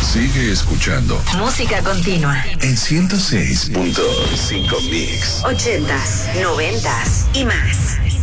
Sigue escuchando. Música continua. En 106.5 Mix. 80s, 90s y más.